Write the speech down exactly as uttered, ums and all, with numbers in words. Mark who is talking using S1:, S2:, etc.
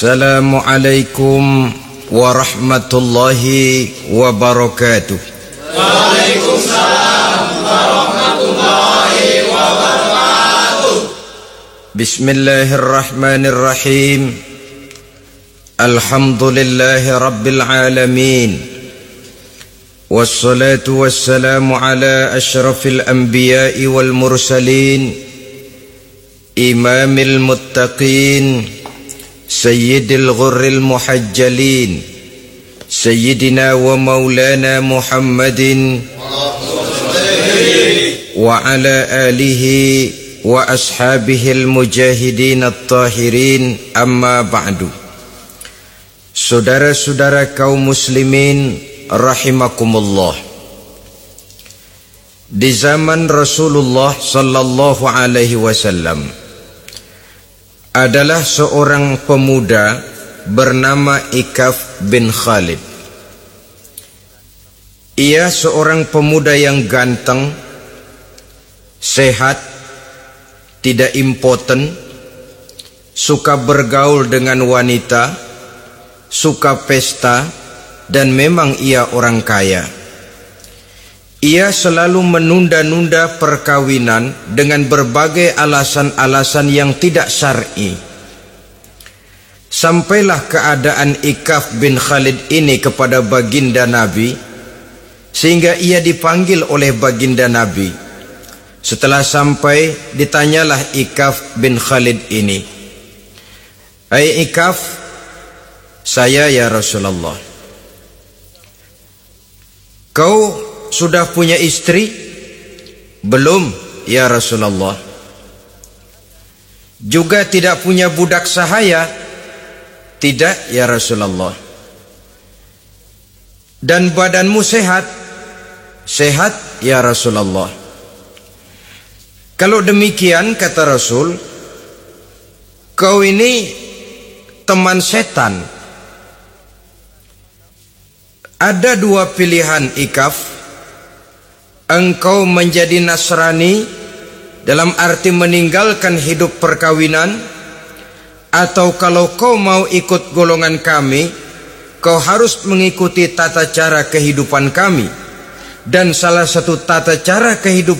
S1: Assalamualaikum warahmatullahi wabarakatuh.
S2: Waalaikumsalam warahmatullahi wabarakatuh.
S1: Bismillahirrahmanirrahim. Alhamdulillahi rabbil alamin. Wassalatu wassalamu ala ashrafil anbiya'i wal mursalin, imamil muttaqin, Sayyidil ghurril muhajjalin, Sayyidina wa maulana Muhammadin wa ala alihi wa ashabihil mujahidin at-tahirin, amma ba'du. Saudara-saudara kaum muslimin rahimakumullah, di zaman Rasulullah sallallahu alaihi wasallam adalah seorang pemuda bernama Ikaf bin Khalid. Ia seorang pemuda yang ganteng, sehat, tidak impoten, suka bergaul dengan wanita, suka pesta, dan memang ia orang kaya. Ia selalu menunda-nunda perkawinan dengan berbagai alasan-alasan yang tidak syar'i. Sampailah keadaan Ikaf bin Khalid ini kepada baginda Nabi, sehingga ia dipanggil oleh baginda Nabi. Setelah sampai, ditanyalah Ikaf bin Khalid ini, "Hai Ikaf, saya ya Rasulullah. Kau sudah punya istri?" "Belum ya Rasulullah." "Juga tidak punya budak sahaya?" "Tidak ya Rasulullah." "Dan badanmu sehat?" "Sehat ya Rasulullah." "Kalau demikian," kata Rasul, "kau ini teman setan. Ada dua pilihan Ikaf. Engkau menjadi Nasrani dalam arti meninggalkan hidup perkawinan, atau kalau kau mau ikut golongan kami, kau harus mengikuti tata cara kehidupan kami. Dan salah satu tata cara kehidupan